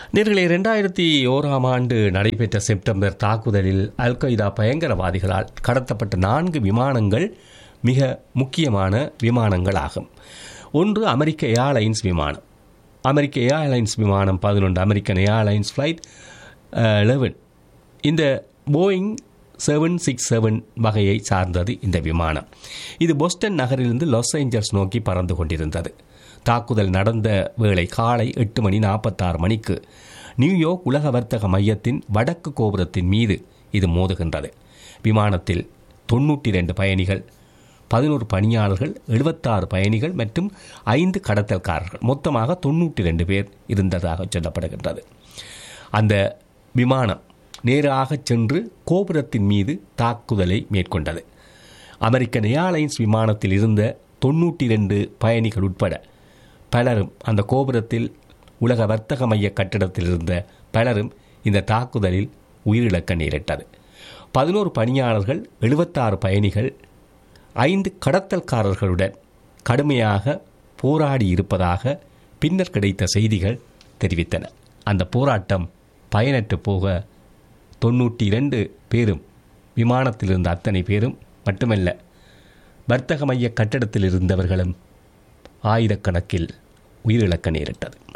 நேர்களே 2001ஆம் ஆண்டு நடைபெற்ற செப்டம்பர் தாக்குதலில் அல் கொய்தா பயங்கரவாதிகளால் கடத்தப்பட்ட 4 விமானங்கள் மிக முக்கியமான விமானங்களாகும். ஒன்று அமெரிக்க ஏர்லைன்ஸ் விமானம். அமெரிக்க ஏர்லைன்ஸ் விமானம் 11 அமெரிக்கன் ஏர்லைன்ஸ் ஃப்ளைட் 11. இந்த போயிங் 767 வகையை சார்ந்தது இந்த விமானம். இது போஸ்டன் நகரிலிருந்து லாஸ் ஏஞ்சல்ஸ் நோக்கி பறந்து கொண்டிருந்தது. தாக்குதல் நடந்த வேளை காலை 8:46 மணிக்கு நியூயார்க் உலக வர்த்தக மையத்தின் வடக்கு கோபுரத்தின் மீது இது மோதுகின்றது. விமானத்தில் 92 பயணிகள், 11 பணியாளர்கள், 76 பயணிகள் மற்றும் 5 கடத்தல்காரர்கள், மொத்தமாக 92 பேர் இருந்ததாக சொல்லப்படுகின்றது. அந்த விமானம் நேராக சென்று கோபுரத்தின் மீது தாக்குதலை மேற்கொண்டது. அமெரிக்கன் ஏர்லைன்ஸ் விமானத்தில் இருந்த 92 பயணிகள் உட்பட பலரும், அந்த கோபுரத்தில் உலக வர்த்தக மைய கட்டிடத்தில் இருந்த பலரும் இந்த தாக்குதலில் உயிரிழக்க நேரிட்டது. 11 பணியாளர்கள், 76 பயணிகள், 5 கடத்தல்காரர்களுடன் கடுமையாக போராடி இருப்பதாக பின்னர் கிடைத்த செய்திகள் தெரிவித்தன. அந்த போராட்டம் பயனற்று போக 92 பேரும், விமானத்தில் இருந்த அத்தனை பேரும் மட்டுமல்ல, வர்த்தக மைய கட்டடத்தில் இருந்தவர்களும் ஆயிரக்கணக்கில் உயிரிழக்க நேரிட்டது.